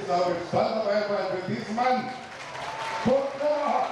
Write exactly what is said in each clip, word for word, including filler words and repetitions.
unglaublich toller Beifall für diesen Mann. Kurt Grimmer.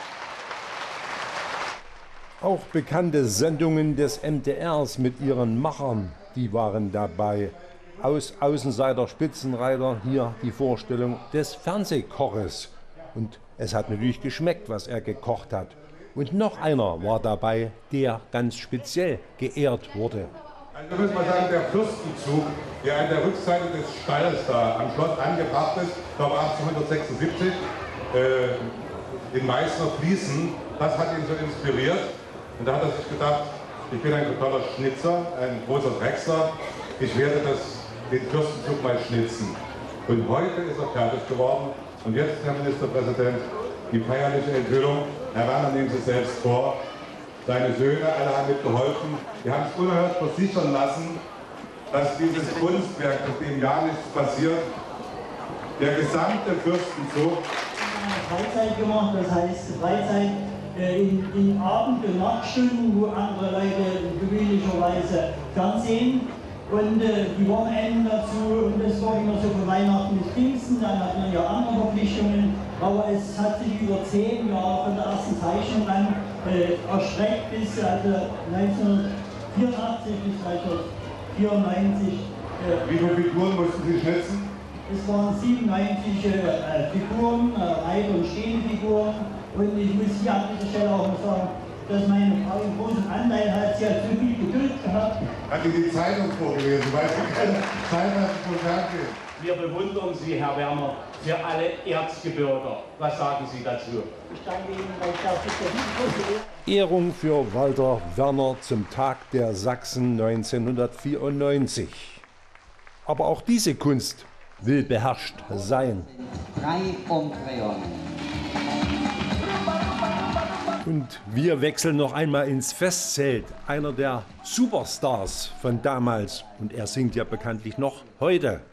Auch bekannte Sendungen des M D Rs mit ihren Machern, die waren dabei. Aus Außenseiter Spitzenreiter hier die Vorstellung des Fernsehkoches. Und es hat natürlich geschmeckt, was er gekocht hat. Und noch einer war dabei, der ganz speziell geehrt wurde. Also muss man sagen, der Fürstenzug, der an der Rückseite des Stalls da am Schloss angebracht ist, ich glaube achtzehnhundertsechsundsiebzig, äh, in Meißner Fließen, das hat ihn so inspiriert. Und da hat er sich gedacht, ich bin ein totaler Schnitzer, ein großer Drechsler, ich werde das, den Fürstenzug mal schnitzen. Und heute ist er fertig geworden. Und jetzt, Herr Ministerpräsident, die feierliche Enthüllung. Herr Werner, nehmen Sie selbst vor. Seine Söhne, alle haben mitgeholfen. Wir haben es unerhört versichern lassen, dass dieses Kunstwerk, mit dem ja nichts passiert, der gesamte Fürstenzug Freizeit gemacht, das heißt Freizeit äh, in, in Abend- und Nachtstunden, wo andere Leute gewöhnlicherweise Fernsehen und äh, die Wochenenden dazu, und das war immer so für Weihnachten bis Pfingsten, dann hat man ja andere Verpflichtungen, aber es hat sich über zehn Jahre von der ersten Zeichnung an äh, erstreckt bis also neunzehnhundertvierundachtzig bis neunzehnhundertvierundneunzig. Äh, Wie viele Figuren mussten Sie schnitzen? Es waren siebenundneunzig äh, Figuren, äh, Reit- und Stehenfiguren, und ich muss hier an dieser Stelle auch mal sagen, dass meine Frau einen großen Anteil hat. Sie hat so viel Geduld gehabt. Hat die die Zeitung vorgelesen, weil sie keine Zeit hat vom Fernsehen. Wir bewundern Sie, Herr Werner, für alle Erzgebirger. Was sagen Sie dazu? Ich danke Ihnen, weil ich darf das Ehrung für Walter Werner zum Tag der Sachsen neunzehnhundertvierundneunzig. Aber auch diese Kunst will beherrscht sein. Drei Umdrehungen. Und wir wechseln noch einmal ins Festzelt. Einer der Superstars von damals. Und er singt ja bekanntlich noch heute.